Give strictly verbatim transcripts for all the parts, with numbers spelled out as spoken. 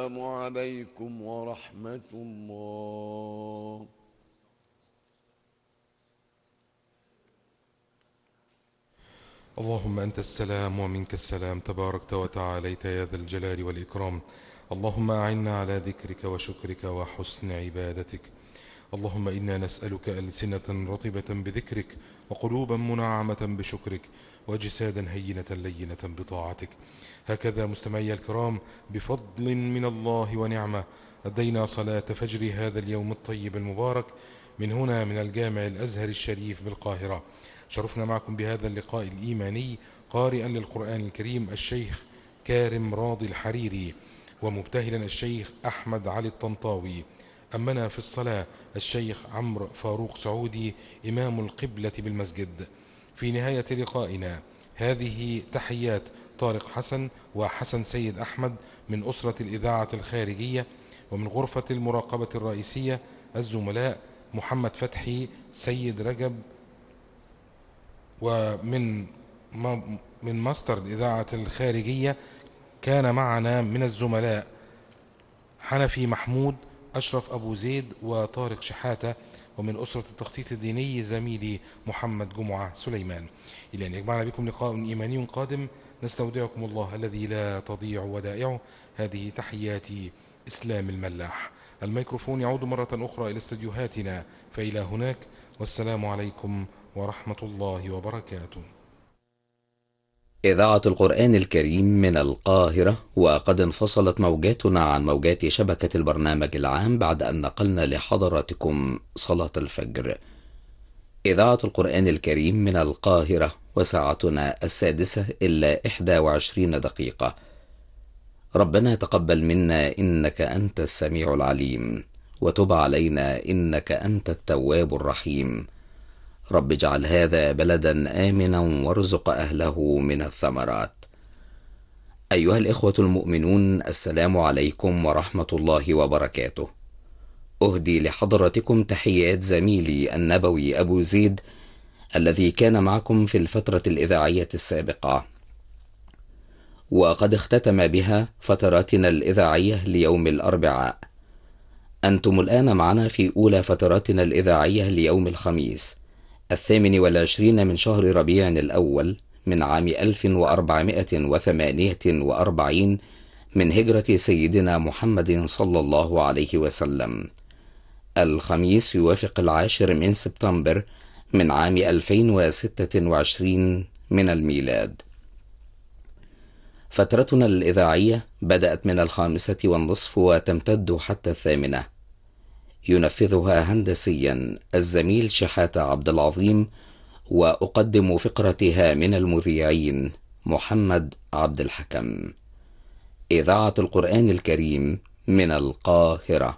السلام عليكم ورحمة الله. اللهم أنت السلام ومنك السلام، تباركت وتعاليت يا ذا الجلال والإكرام. اللهم أعنا على ذكرك وشكرك وحسن عبادتك. اللهم إنا نسألك ألسنة رطبة بذكرك، وقلوبا منعمة بشكرك، وجسادا هينة لينة بطاعتك. هكذا مستمعي الكرام، بفضل من الله ونعمة أدينا صلاة فجر هذا اليوم الطيب المبارك من هنا من الجامع الأزهر الشريف بالقاهرة. شرفنا معكم بهذا اللقاء الإيماني قارئا للقرآن الكريم الشيخ كارم راضي الحريري، ومبتهلا الشيخ أحمد علي الطنطاوي. أمنا في الصلاة الشيخ عمرو فاروق سعودي إمام القبلة بالمسجد. في نهاية لقائنا هذه تحيات طارق حسن وحسن سيد أحمد من أسرة الإذاعة الخارجية، ومن غرفة المراقبة الرئيسية الزملاء محمد فتحي، سيد رجب، ومن من ماستر الإذاعة الخارجية كان معنا من الزملاء حنفي محمود، أشرف أبو زيد، وطارق شحاتة، ومن أسرة التخطيط الديني زميلي محمد جمعة سليمان. إلى أن يجمعنا بكم لقاء إيماني قادم، نستودعكم الله الذي لا تضيع ودائعه. هذه تحياتي إسلام الملاح. الميكروفون يعود مرة أخرى إلى استديوهاتنا، فإلى هناك والسلام عليكم ورحمة الله وبركاته. إذاعة القرآن الكريم من القاهرة، وقد انفصلت موجاتنا عن موجات شبكة البرنامج العام بعد أن نقلنا لحضراتكم صلاة الفجر. إذاعة القرآن الكريم من القاهرة، وساعتنا السادسة إلا إحدى وعشرين دقيقة. ربنا تقبل منا إنك أنت السميع العليم، وتب علينا إنك أنت التواب الرحيم. رب اجعل هذا بلدا آمنا وارزق أهله من الثمرات. أيها الإخوة المؤمنون، السلام عليكم ورحمة الله وبركاته. أهدي لحضرتكم تحيات زميلي النبوي أبو زيد الذي كان معكم في الفترة الإذاعية السابقة، وقد اختتم بها فتراتنا الإذاعية ليوم الأربعاء. أنتم الآن معنا في أولى فتراتنا الإذاعية ليوم الخميس الثامن والعشرين من شهر ربيع الأول من عام ألف وأربعمائة وثمانية وأربعين من هجرة سيدنا محمد صلى الله عليه وسلم. الخميس يوافق العاشر من سبتمبر من عام ألفين وستة وعشرين من الميلاد. فترتنا الإذاعية بدأت من الخامسة والنصف وتمتد حتى الثامنة. ينفذها هندسيا الزميل شحاتة عبد العظيم، وأقدم فقرتها من المذيعين محمد عبد الحكم. إذاعة القرآن الكريم من القاهرة.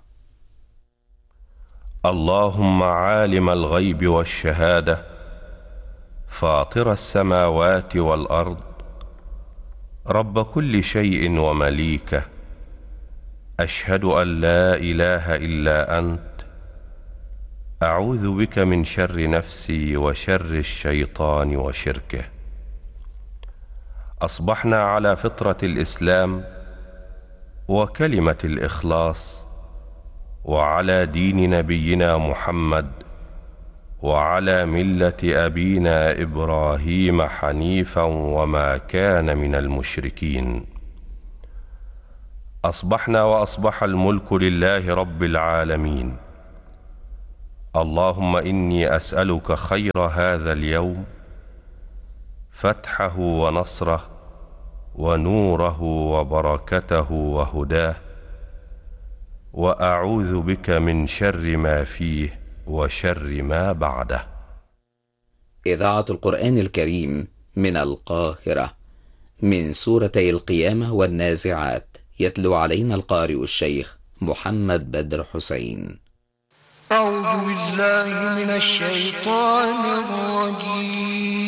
اللهم عالم الغيب والشهادة، فاطر السماوات والأرض، رب كل شيء ومليكه، أشهد أن لا إله إلا أنت، أعوذ بك من شر نفسي وشر الشيطان وشركه. أصبحنا على فطرة الإسلام وكلمة الإخلاص، وعلى دين نبينا محمد، وعلى ملة أبينا إبراهيم حنيفا وما كان من المشركين. أصبحنا وأصبح الملك لله رب العالمين. اللهم إني أسألك خير هذا اليوم، فتحه ونصره ونوره وبركته وهداه، وأعوذ بك من شر ما فيه وشر ما بعده. إذاعة القرآن الكريم من القاهرة، من سورتي القيامة والنازعات، يتلو علينا القارئ الشيخ محمد بدر حسين. أعوذ بالله من الشيطان الرجيم.